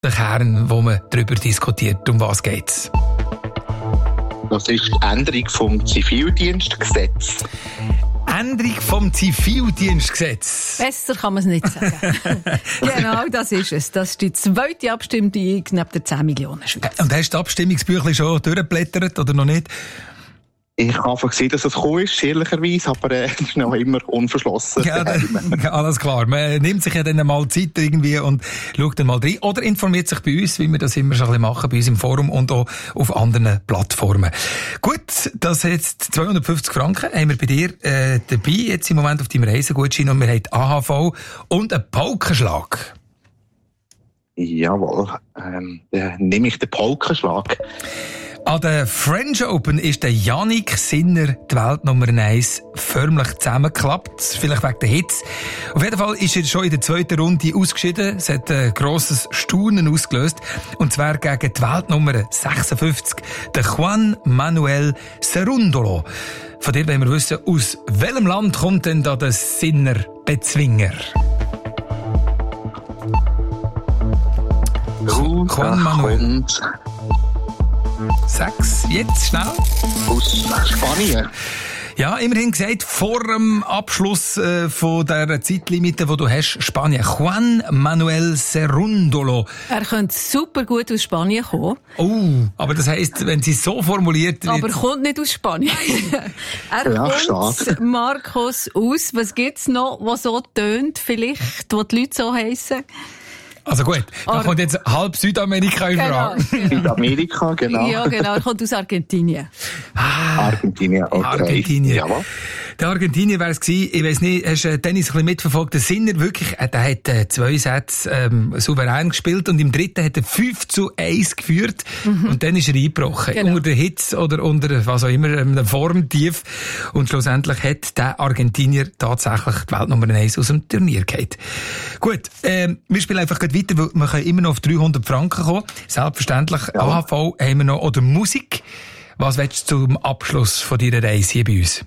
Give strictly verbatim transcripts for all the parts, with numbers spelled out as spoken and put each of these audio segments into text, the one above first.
der Kern, wo man darüber diskutiert. Um was geht's? Das ist die Änderung vom Zivildienstgesetz. Änderung vom Zivildienstgesetz. Besser kann man es nicht sagen. Genau, das ist es. Das ist die zweite Abstimmung neben der zehn Millionen Schweiz. Und hast du das Abstimmungsbüchlein schon durchgeblättert oder noch nicht? Ich habe einfach gesehen, dass es gekommen ist, ehrlicherweise, aber äh, es ist noch immer unverschlossen. Ja, alles klar. Man nimmt sich ja dann mal Zeit irgendwie und schaut dann mal rein. Oder informiert sich bei uns, wie wir das immer schon ein bisschen machen, bei uns im Forum und auch auf anderen Plattformen. Gut, das jetzt zweihundertfünfzig Franken haben wir bei dir äh, dabei, jetzt im Moment auf deinem Reisegutschein, und wir haben A H V und einen Paukenschlag. Jawohl, ähm, dann nehme ich den Paukenschlag. An der French Open ist der Yannick Sinner die Weltnummer eins förmlich zusammengeklappt. Vielleicht wegen der Hitze. Auf jeden Fall ist er schon in der zweiten Runde ausgeschieden. Es hat ein grosses Staunen ausgelöst. Und zwar gegen die Weltnummer sechsundfünfzig, der Juan Manuel Cerúndolo. Von dem wollen wir wissen, aus welchem Land kommt denn da der Sinner-Bezwinger? Uh, Juan Manuel. Sechs, jetzt schnell. Aus Spanien. Ja, immerhin gesagt, vor dem Abschluss äh, von der Zeitlimite, die du hast, Spanien. Juan Manuel Cerúndolo. Er könnte super gut aus Spanien kommen. Oh, aber das heisst, wenn sie so formuliert wird... Aber kommt nicht aus Spanien. Er ja, kommt, schade. Markus, aus. Was gibt's noch, was so tönt, vielleicht, wo die Leute so heissen? Also gut, da Ar- kommt jetzt halb Südamerika in Frage. Genau, genau. Südamerika, genau. Ja, genau. Er kommt aus Argentinien. Ah, Argentinien, okay. Argentinien. Jawohl. Der Argentinier wäre es gewesen. Ich weiss nicht, hast du Tennis ein bisschen mitverfolgt? Der Sinner wirklich, äh, der hat äh, zwei Sätze ähm, souverän gespielt und im dritten hat er fünf zu eins geführt mhm. und dann ist er eingebrochen. Genau. Unter der Hitze oder unter was auch immer, einem Formtief. Und schlussendlich hat der Argentinier tatsächlich die Weltnummer eins aus dem Turnier gehabt. Gut, ähm, wir spielen einfach gleich weiter, weil wir können immer noch auf dreihundert Franken kommen. Selbstverständlich, ja. A H V haben wir noch, oder Musik. Was willst du zum Abschluss von deiner Reise hier bei uns?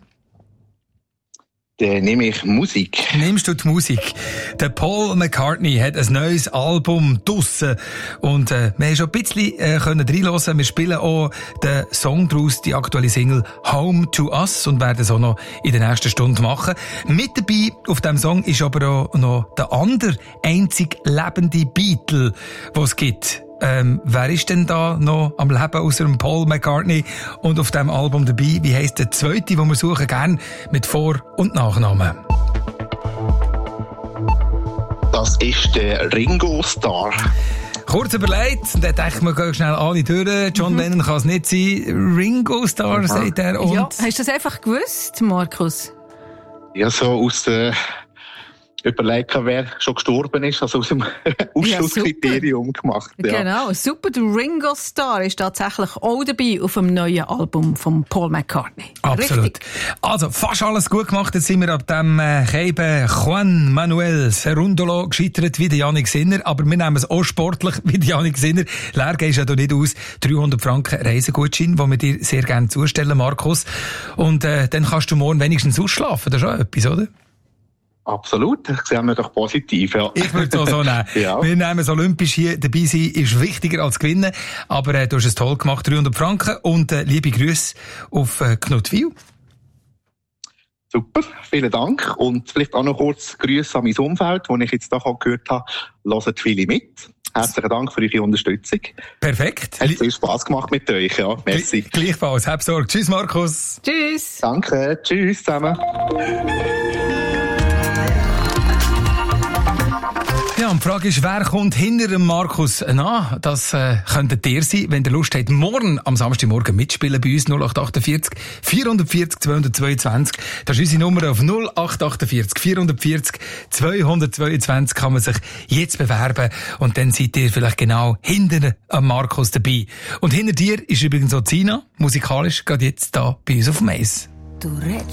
Dann nehme ich Musik. Nimmst du die Musik? Der Paul McCartney hat ein neues Album draussen. Und äh, wir haben schon ein bisschen äh, können reinhören. Wir spielen auch den Song daraus, die aktuelle Single Home to Us, und werden es auch noch in der nächsten Stunde machen. Mit dabei auf diesem Song ist aber auch noch der andere einzig lebende Beatle, den es gibt. Ähm, wer ist denn da noch am Leben außer dem Paul McCartney und auf diesem Album dabei? Wie heisst der zweite, den wir suchen, gern mit Vor- und Nachnamen? Das ist der Ringo Starr. Kurz überlegt, und dann denkt man, geh schnell alle durch. John mhm. Lennon kann es nicht sein. Ringo Starr, ja. sagt er. Und ja, hast du das einfach gewusst, Markus? Ja, so aus der... überlegen, wer schon gestorben ist, also aus dem Ausschlusskriterium ja, gemacht. Ja. Genau, super. Der Ringo Starr ist tatsächlich auch dabei auf dem neuen Album von Paul McCartney. Absolut. Richtig. Also, fast alles gut gemacht. Jetzt sind wir ab dem äh, Keiben Juan Manuel Cerúndolo gescheitert wie der Yannick Sinner, aber wir nehmen es auch sportlich wie der Yannick Sinner. Leer gehst ja da nicht aus. dreihundert Franken Reisegutschein, den wir dir sehr gerne zustellen, Markus. Und äh, dann kannst du morgen wenigstens ausschlafen. Das ist auch etwas, oder? Absolut, das sehen wir doch positiv. Ja. Ich würde es auch so nehmen. Ja. Wir nehmen es olympisch hier. Dabei sein ist wichtiger als gewinnen. Aber äh, du hast es toll gemacht, dreihundert Franken. Und äh, liebe Grüße auf äh, Knutwil. Super, vielen Dank. Und vielleicht auch noch kurz Grüße an mein Umfeld, wo ich jetzt da gehört habe. Hört viele mit. Herzlichen Dank für eure Unterstützung. Perfekt. Hat viel Spass gemacht mit euch. Ja, merci. Gleichfalls. Hab Sorge. Tschüss, Markus. Tschüss. Danke. Tschüss zusammen. Ja, und die Frage ist, wer kommt hinter dem Markus nach? Das äh, könntet ihr sein, wenn ihr Lust habt, morgen am Samstagmorgen mitspielen bei uns. null acht achtundvierzig vierhundertvierzig zweihundertzweiundzwanzig. Das ist unsere Nummer auf null acht achtundvierzig vierhundertvierzig zweihundertzweiundzwanzig. Kann man sich jetzt bewerben und dann seid ihr vielleicht genau hinter dem Markus dabei. Und hinter dir ist übrigens auch Zina, musikalisch, gerade jetzt da bei uns auf dem Eis. Du redest